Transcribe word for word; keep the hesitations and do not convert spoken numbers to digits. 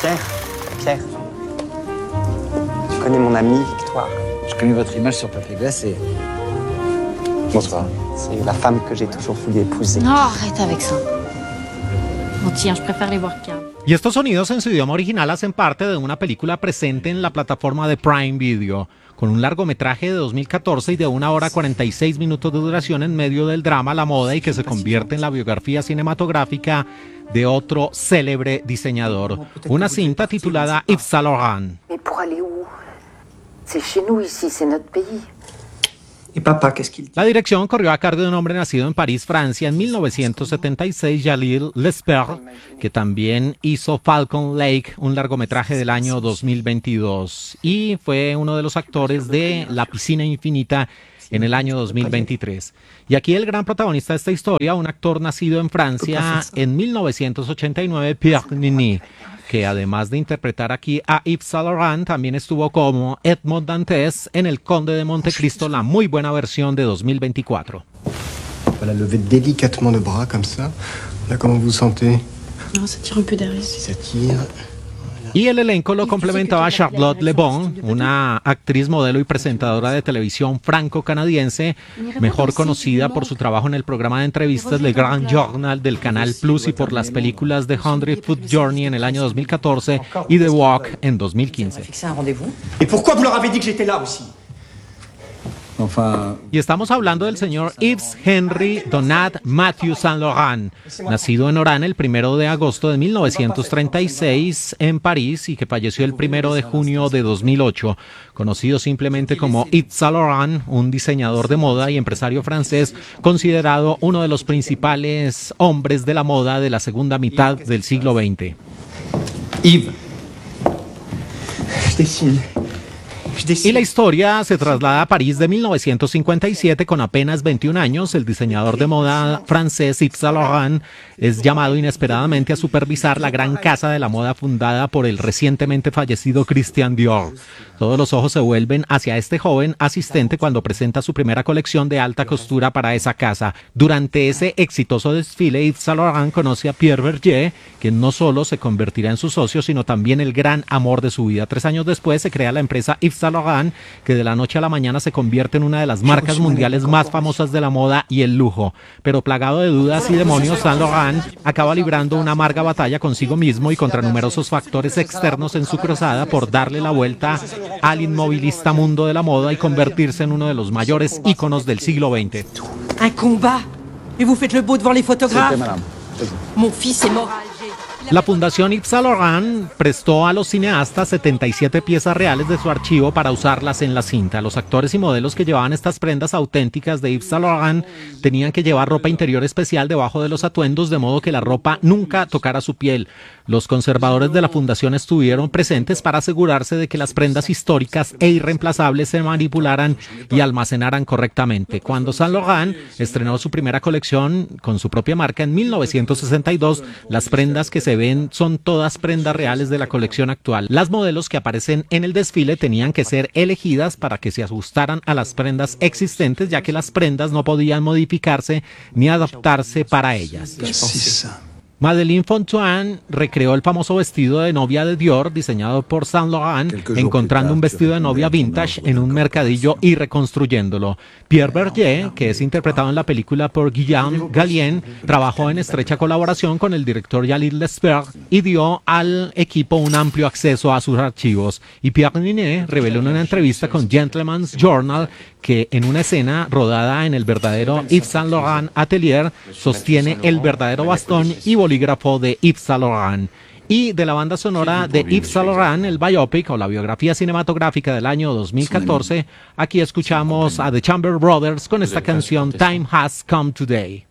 Pierre, Pierre, tu connais mon amie Victoire? Je connais votre image sur papier glacé. Bonsoir. C'est la femme que j'ai toujours voulu épouser. No, arrête avec ça. Bon, tiens, je préfère les voir calmes. Y estos sonidos en su idioma original hacen parte de una película presente en la plataforma de Prime Video, con un largometraje de dos mil catorce y de una hora cuarenta y seis minutos de duración en medio del drama, la moda y que se convierte en la biografía cinematográfica de otro célebre diseñador. Una cinta titulada Yves Saint Laurent. Mais pour aller où? C'est chez nous ici, c'est notre pays. Et papa, qu'est-ce qu'il dit? La dirección corrió a cargo de un hombre nacido en París, Francia, en mil novecientos setenta y seis, Jalil Lesperre, que también hizo Falcon Lake, un largometraje del año dos mil veintidós, y fue uno de los actores de La piscina infinita en el año dos mil veintitrés. Y aquí el gran protagonista de esta historia, un actor nacido en Francia en mil novecientos ochenta y nueve, Pierre Niney, que además de interpretar aquí a Yves Saint Laurent, también estuvo como Edmond Dantes en El Conde de Montecristo, la muy buena versión de dos mil veinticuatro. Voilà, levez délicatement le bras comme ça. Là, comment vous vous sentez? Non, ça tire un peu derrière. Si ça tire. Y el elenco lo complementaba Charlotte Le Bon, una actriz, modelo y presentadora de televisión franco-canadiense, mejor conocida por su trabajo en el programa de entrevistas Le Grand Journal del Canal Plus y por las películas The Hundred Foot Journey en el año dos mil catorce y The Walk en dos mil quince. Et pourquoi vous leur avez dit que j'étais là aussi? Enfin, Y estamos hablando del señor Yves Henry Donat Mathieu Saint Laurent, nacido en Oran el primero de agosto de mil novecientos treinta y seis en París y que falleció el primero de junio de dos mil ocho, conocido simplemente como Yves Saint Laurent, un diseñador de moda y empresario francés, considerado uno de los principales hombres de la moda de la segunda mitad del siglo veinte. Yves, je dessine. Y la historia se traslada a París de mil novecientos cincuenta y siete. Con apenas veintiún años, el diseñador de moda francés Yves Saint Laurent es llamado inesperadamente a supervisar la gran casa de la moda fundada por el recientemente fallecido Christian Dior. Todos los ojos se vuelven hacia este joven asistente cuando presenta su primera colección de alta costura para esa casa. Durante ese exitoso desfile, Yves Saint Laurent conoce a Pierre Berger, quien no solo se convertirá en su socio, sino también el gran amor de su vida. Tres años después se crea la empresa Yves Saint Laurent, que de la noche a la mañana se convierte en una de las marcas mundiales más famosas de la moda y el lujo. Pero plagado de dudas y demonios, Saint Laurent acaba librando una amarga batalla consigo mismo y contra numerosos factores externos en su cruzada por darle la vuelta al inmovilista mundo de la moda y convertirse en uno de los mayores íconos del siglo veinte. Un combat et vous faites le beau devant les photographes. c'était madame. Mon fils est mort à Alger. La Fundación Yves Saint Laurent prestó a los cineastas setenta y siete piezas reales de su archivo para usarlas en la cinta. Los actores y modelos que llevaban estas prendas auténticas de Yves Saint Laurent tenían que llevar ropa interior especial debajo de los atuendos, de modo que la ropa nunca tocara su piel. Los conservadores de la fundación estuvieron presentes para asegurarse de que las prendas históricas e irreemplazables se manipularan y almacenaran correctamente. Cuando Saint Laurent estrenó su primera colección con su propia marca en mil novecientos sesenta y dos, las prendas que se ven son todas prendas reales de la colección actual. Las modelos que aparecen en el desfile tenían que ser elegidas para que se ajustaran a las prendas existentes, ya que las prendas no podían modificarse ni adaptarse para ellas. Madeleine Fontoine recreó el famoso vestido de novia de Dior diseñado por Saint Laurent, encontrando un vestido de novia vintage en un mercadillo y reconstruyéndolo. Pierre Berger, que es interpretado en la película por Guillaume Gallienne, trabajó en estrecha colaboración con el director Jalil Lesperre y dio al equipo un amplio acceso a sus archivos. Y Pierre Niney reveló en una entrevista con Gentleman's Journal que en una escena rodada en el verdadero Yves Saint Laurent Atelier sostiene el verdadero bastón y bolígrafo de Yves Saint Laurent. Y de la banda sonora de Yves Saint Laurent, el biopic o la biografía cinematográfica del año dos mil catorce, aquí escuchamos a The Chamber Brothers con esta canción Time Has Come Today.